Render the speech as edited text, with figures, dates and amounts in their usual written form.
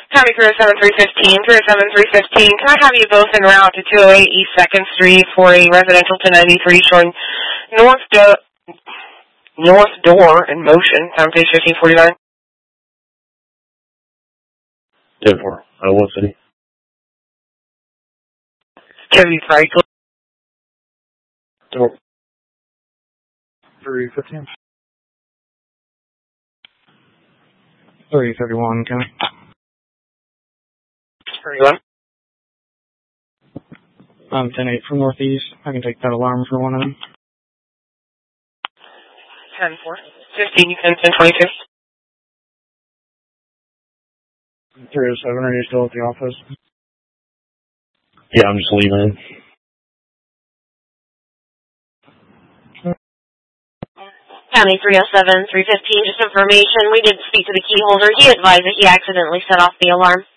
County 307-315, 307-315. Can I have you both en route to 208 East 2nd Street for a residential 1093 showing north door in motion, time page 1549? 10-4. What city? Kevin Franklin. 315. 331, County. 31. 10-8 from Northeast. I can take that alarm for one of them. 10-4. 15, you can 10-22. 307, are you still at the office? Yeah, I'm just leaving. County 307-315, just information. We did speak to the key holder. He advised that he accidentally set off the alarm.